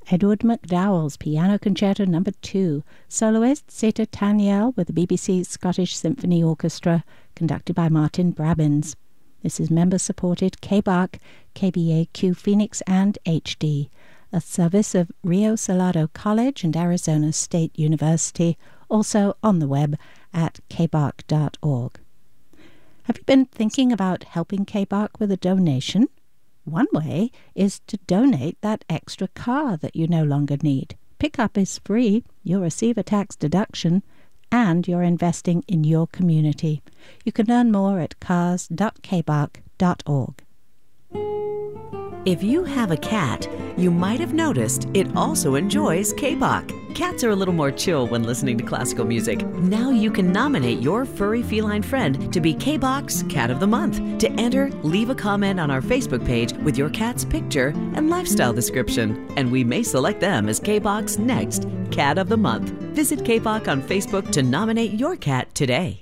Edward MacDowell's Piano Concerto No. 2, soloist Seta Taniel with the BBC Scottish Symphony Orchestra, conducted by Martin Brabbins. This is member-supported KBARC, KBAQ Phoenix and HD, a service of Rio Salado College and Arizona State University, also on the web at kbarc.org. Have you been thinking about helping KBARC with a donation? One way is to donate that extra car that you no longer need. Pickup is free, you'll receive a tax deduction, and you're investing in your community. You can learn more at cars.kbarc.org. If you have a cat, you might have noticed it also enjoys K-Bach. Cats are a little more chill when listening to classical music. Now you can nominate your furry feline friend to be K-Bach's Cat of the Month. To enter, leave a comment on our Facebook page with your cat's picture and lifestyle description, and we may select them as K-Bach's next Cat of the Month. Visit K-Bach on Facebook to nominate your cat today.